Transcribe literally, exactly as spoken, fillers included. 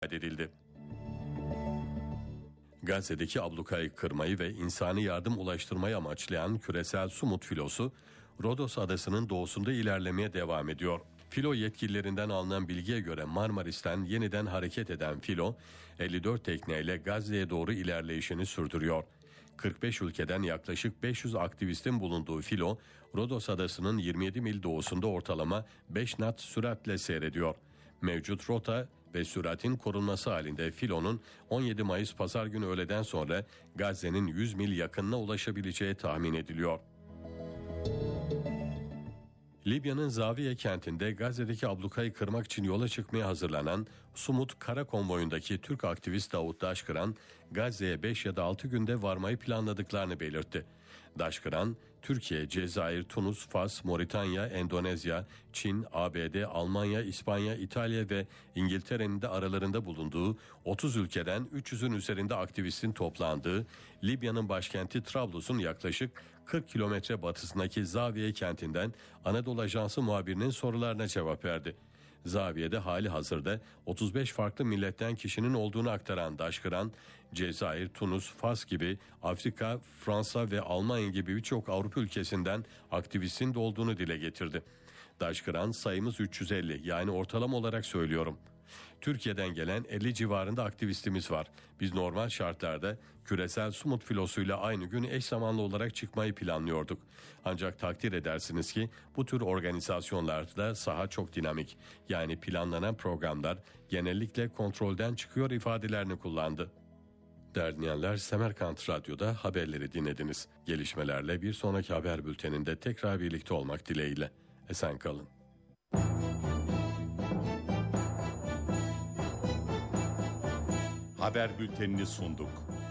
edildi. Gazze'deki ablukayı kırmayı ve insani yardım ulaştırmayı amaçlayan küresel Sumut filosu, Rodos adasının doğusunda ilerlemeye devam ediyor. Filo yetkililerinden alınan bilgiye göre Marmaris'ten yeniden hareket eden filo, elli dört tekneyle Gazze'ye doğru ilerleyişini sürdürüyor. kırk beş ülkeden yaklaşık beş yüz aktivistin bulunduğu filo, Rodos adasının yirmi yedi mil doğusunda ortalama beş knot süratle seyrediyor. Mevcut rota ve süratin korunması halinde filonun on yedi Mayıs Pazar günü öğleden sonra Gazze'nin yüz mil yakınına ulaşabileceği tahmin ediliyor. Libya'nın Zaviye kentinde Gazze'deki ablukayı kırmak için yola çıkmaya hazırlanan Sumut kara konvoyundaki Türk aktivist Davut Daşkıran, Gazze'ye beş ya da altı günde varmayı planladıklarını belirtti. Daşkıran, Türkiye, Cezayir, Tunus, Fas, Moritanya, Endonezya, Çin, A B D, Almanya, İspanya, İtalya ve İngiltere'nin de aralarında bulunduğu otuz ülkeden üç yüzün üzerinde aktivistin toplandığı Libya'nın başkenti Trablus'un yaklaşık kırk kilometre batısındaki Zaviye kentinden Anadolu Ajansı muhabirinin sorularına cevap verdi. Zaviye'de hali hazırda otuz beş farklı milletten kişinin olduğunu aktaran Daşkıran, Cezayir, Tunus, Fas gibi Afrika, Fransa ve Almanya gibi birçok Avrupa ülkesinden aktivistin de olduğunu dile getirdi. Daşkıran, sayımız üç yüz elli, yani ortalama olarak söylüyorum. Türkiye'den gelen elli civarında aktivistimiz var. Biz normal şartlarda küresel Sumut filosuyla aynı gün eş zamanlı olarak çıkmayı planlıyorduk. Ancak takdir edersiniz ki bu tür organizasyonlarda saha çok dinamik. Yani planlanan programlar genellikle kontrolden çıkıyor ifadelerini kullandı. Değerli dinleyenler, Semerkant Radyo'da haberleri dinlediniz. Gelişmelerle bir sonraki haber bülteninde tekrar birlikte olmak dileğiyle. Esen kalın. Haber bültenini sunduk.